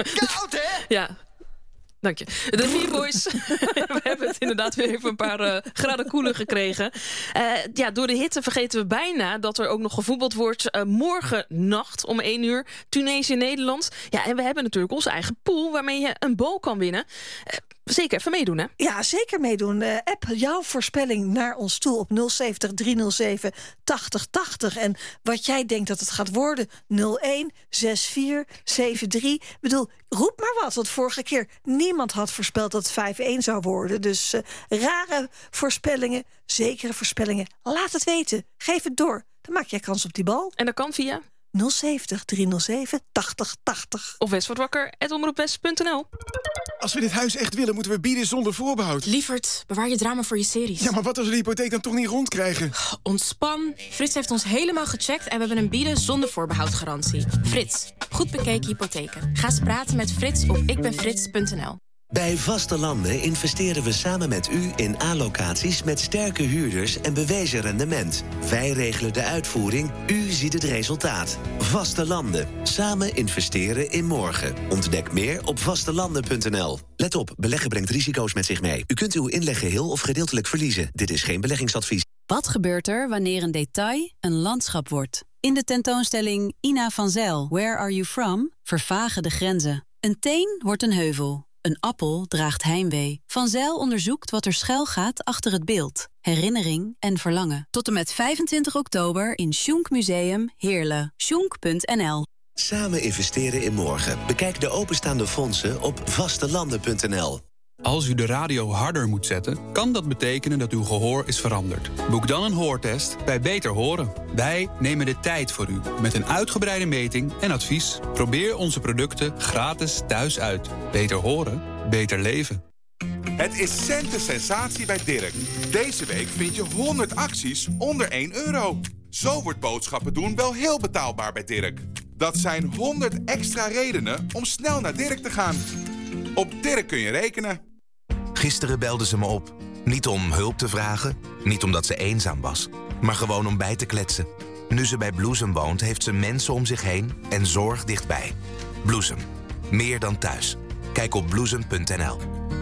Koud, hè? Ja. Dank je. De Vier Boys. We hebben het inderdaad weer even een paar graden koeler gekregen. Door de hitte vergeten we bijna dat er ook nog gevoetbald wordt. Morgen nacht om 1 uur. Tunesië-Nederland. Ja, en we hebben natuurlijk onze eigen pool waarmee je een bal kan winnen. Zeker even meedoen, hè? Ja, zeker meedoen. App jouw voorspelling naar ons toe op 070 307 8080. En wat jij denkt dat het gaat worden, 01 64 73. Ik bedoel, roep maar wat. Want vorige keer niemand had voorspeld dat het 5-1 zou worden. Dus rare voorspellingen, zekere voorspellingen. Laat het weten. Geef het door. Dan maak jij kans op die bal. En dat kan via 070 307 8080. Of westwakker@omroepwest.nl. Als we dit huis echt willen, moeten we bieden zonder voorbehoud. Lievert, bewaar je drama voor je series. Ja, maar wat als we de hypotheek dan toch niet rondkrijgen? Ontspan. Frits heeft ons helemaal gecheckt en we hebben een bieden zonder voorbehoud garantie. Frits, goed bekeken hypotheken. Ga eens praten met Frits op ikbenfrits.nl. Bij Vaste Landen investeren we samen met u in A-locaties met sterke huurders en bewezen rendement. Wij regelen de uitvoering, u ziet het resultaat. Vaste Landen. Samen investeren in morgen. Ontdek meer op vastelanden.nl. Let op, beleggen brengt risico's met zich mee. U kunt uw inleg geheel of gedeeltelijk verliezen. Dit is geen beleggingsadvies. Wat gebeurt er wanneer een detail een landschap wordt? In de tentoonstelling Ina van Zijl, Where Are You From? Vervagen de grenzen. Een teen wordt een heuvel. Een appel draagt heimwee. Van Zijl onderzoekt wat er schuil gaat achter het beeld. Herinnering en verlangen. Tot en met 25 oktober in Schunk Museum Heerlen. Schunk.nl. Samen investeren in morgen. Bekijk de openstaande fondsen op vastelanden.nl. Als u de radio harder moet zetten, kan dat betekenen dat uw gehoor is veranderd. Boek dan een hoortest bij Beter Horen. Wij nemen de tijd voor u met een uitgebreide meting en advies. Probeer onze producten gratis thuis uit. Beter horen, beter leven. Het is centensensatie bij Dirk. Deze week vind je 100 acties onder €1. Zo wordt boodschappen doen wel heel betaalbaar bij Dirk. Dat zijn 100 extra redenen om snel naar Dirk te gaan. Op Dirk kun je rekenen. Gisteren belde ze me op. Niet om hulp te vragen, niet omdat ze eenzaam was, maar gewoon om bij te kletsen. Nu ze bij Bloesem woont, heeft ze mensen om zich heen en zorg dichtbij. Bloesem. Meer dan thuis. Kijk op bloesem.nl.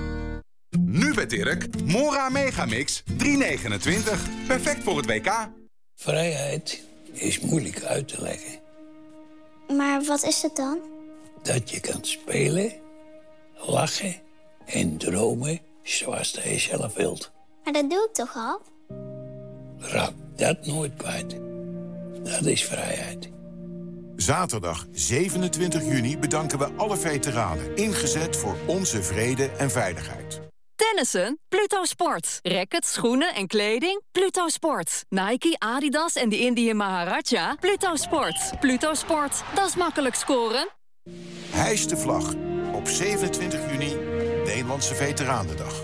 Nu bij Dirk, Mora Megamix 3,29. Perfect voor het WK. Vrijheid is moeilijk uit te leggen. Maar wat is het dan? Dat je kan spelen, lachen en dromen zoals je zelf wilt. Maar dat doe ik toch al? Raak dat nooit kwijt. Dat is vrijheid. Zaterdag 27 juni bedanken we alle veteranen. Ingezet voor onze vrede en veiligheid. Tennissen? Pluto Sport. Rackets, schoenen en kleding? Pluto Sport. Nike, Adidas en de Indian Maharaja? Pluto Sport. Pluto Sport. Dat is makkelijk scoren. Hijs de vlag. Op 27 juni, Nederlandse Veteranendag.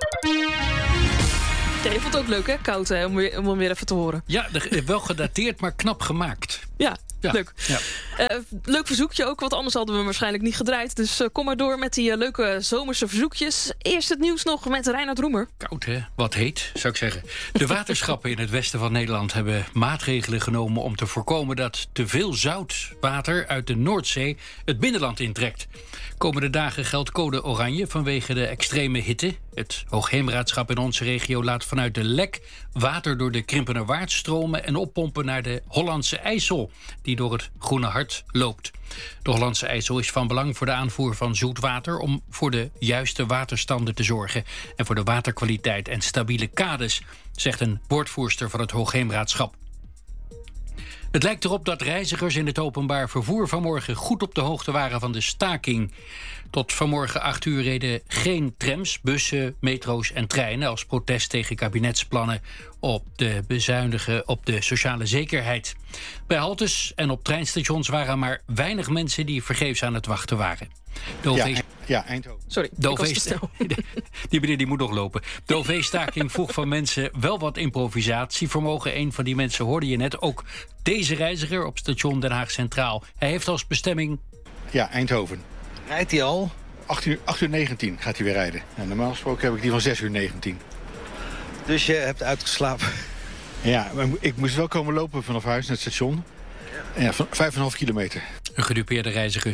Ja, je vond het ook leuk, hè? Koud, hè? Om hem weer even te horen. Ja, wel gedateerd, maar knap gemaakt. Ja. Leuk. Ja. Leuk verzoekje ook, want anders hadden we hem waarschijnlijk niet gedraaid. Dus kom maar door met die leuke zomerse verzoekjes. Eerst het nieuws nog met Reinhard Roemer. Koud, hè? Wat heet, zou ik zeggen. De waterschappen in het westen van Nederland hebben maatregelen genomen om te voorkomen dat te veel zoutwater uit de Noordzee het binnenland intrekt. Komende dagen geldt code oranje vanwege de extreme hitte. Het Hoogheemraadschap in onze regio laat vanuit de Lek water door de Krimpenerwaard stromen en oppompen naar de Hollandse IJssel, die door het Groene Hart loopt. De Hollandse IJssel is van belang voor de aanvoer van zoetwater om voor de juiste waterstanden te zorgen en voor de waterkwaliteit en stabiele kades, zegt een woordvoerster van het Hoogheemraadschap. Het lijkt erop dat reizigers in het openbaar vervoer vanmorgen goed op de hoogte waren van de staking. Tot vanmorgen 8 uur reden geen trams, bussen, metro's en treinen als protest tegen kabinetsplannen op de bezuinigen op de sociale zekerheid. Bij haltes en op treinstations waren maar weinig mensen die vergeefs aan het wachten waren. Ja, Eindhoven. Sorry, de die meneer die moet nog lopen. De OV-staking vroeg van mensen wel wat improvisatievermogen. Een van die mensen hoorde je net. Ook deze reiziger op station Den Haag Centraal. Hij heeft als bestemming... Ja, Eindhoven. Rijdt hij al? 8:19 gaat hij weer rijden. En normaal gesproken heb ik die van 6:19. Dus je hebt uitgeslapen? Ja, maar ik moest wel komen lopen vanaf huis naar het station. Ja, van 5,5 kilometer. Een gedupeerde reizigers.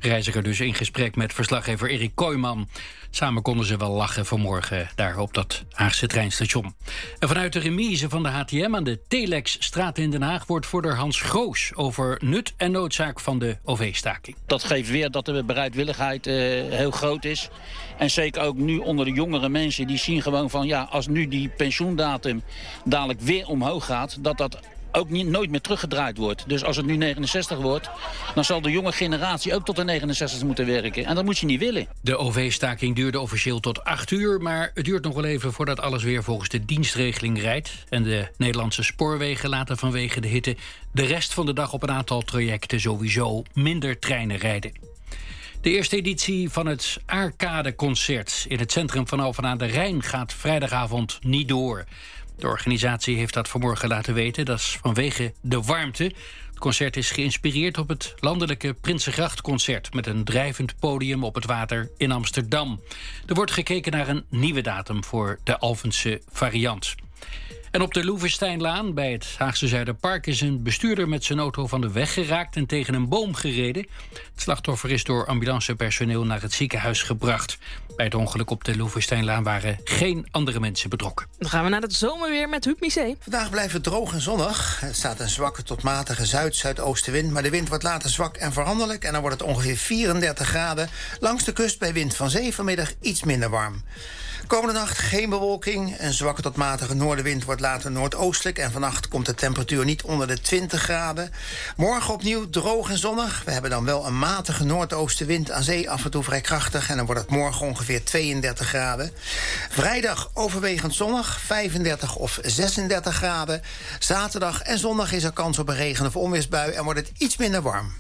reiziger dus in gesprek met verslaggever Erik Kooijman. Samen konden ze wel lachen vanmorgen daar op dat Haagse treinstation. En vanuit de remise van de HTM aan de Telexstraat in Den Haag wordt voorder Hans Groos over nut en noodzaak van de OV-staking. Dat geeft weer dat de bereidwilligheid heel groot is. En zeker ook nu onder de jongere mensen, die zien gewoon van ja, als nu die pensioendatum dadelijk weer omhoog gaat, dat ook nooit meer teruggedraaid wordt. Dus als het nu 69 wordt, dan zal de jonge generatie ook tot de 69 moeten werken. En dat moet je niet willen. De OV-staking duurde officieel tot 8 uur... maar het duurt nog wel even voordat alles weer volgens de dienstregeling rijdt. En de Nederlandse spoorwegen laten vanwege de hitte de rest van de dag op een aantal trajecten sowieso minder treinen rijden. De eerste editie van het Arcade-concert in het centrum van Alphen aan de Rijn gaat vrijdagavond niet door. De organisatie heeft dat vanmorgen laten weten. Dat is vanwege de warmte. Het concert is geïnspireerd op het landelijke Prinsengrachtconcert met een drijvend podium op het water in Amsterdam. Er wordt gekeken naar een nieuwe datum voor de Alphense variant. En op de Loevesteinlaan bij het Haagse Zuiderpark is een bestuurder met zijn auto van de weg geraakt en tegen een boom gereden. Het slachtoffer is door ambulancepersoneel naar het ziekenhuis gebracht. Bij het ongeluk op de Loevesteinlaan waren geen andere mensen betrokken. Dan gaan we naar het zomerweer met Huub Misé. Vandaag blijft het droog en zonnig. Er staat een zwakke tot matige zuid-zuidoostenwind, maar de wind wordt later zwak en veranderlijk en dan wordt het ongeveer 34 graden. Langs de kust bij wind van zee vanmiddag iets minder warm. Komende nacht geen bewolking. Een zwakke tot matige noordenwind wordt later noordoostelijk en vannacht komt de temperatuur niet onder de 20 graden. Morgen opnieuw droog en zonnig. We hebben dan wel een matige noordoostenwind, aan zee af en toe vrij krachtig en dan wordt het morgen ongeveer 32 graden. Vrijdag overwegend zonnig, 35 of 36 graden. Zaterdag en zondag is er kans op een regen- of onweersbui en wordt het iets minder warm.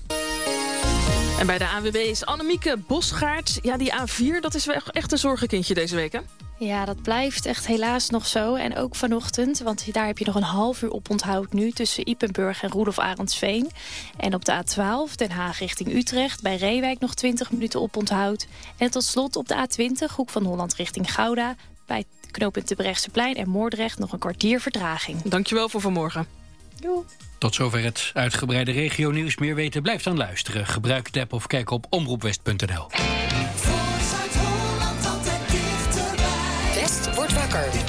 En bij de ANWB is Annemieke Bosgaard. Ja, die A4, dat is wel echt een zorgenkindje deze week, hè? Ja, dat blijft echt helaas nog zo. En ook vanochtend, want daar heb je nog een half uur op onthoud nu tussen Ypenburg en Roelof Arendsveen. En op de A12, Den Haag richting Utrecht, bij Reewijk nog 20 minuten op onthoud. En tot slot op de A20, Hoek van Holland richting Gouda, bij knooppunt Terbrechtseplein en Moordrecht nog een kwartier vertraging. Dankjewel voor vanmorgen. Doei. Tot zover het uitgebreide regionieuws. Meer weten, blijf dan luisteren. Gebruik de app of kijk op omroepwest.nl. West wordt wakker.